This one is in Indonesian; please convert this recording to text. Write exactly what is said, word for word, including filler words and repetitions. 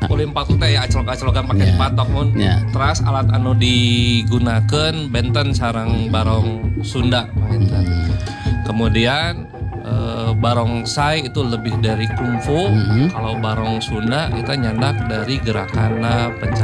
Ulin patok teh ya acelok-acelokan pakai Ya. patok mun. Ya. Terus alat anu digunakeun benten sareng barong Sunda panginten. Kemudian eh, barongsai itu lebih dari kungfu. Mhm. Kalau barong Sunda kita nyandak dari gerakan pencak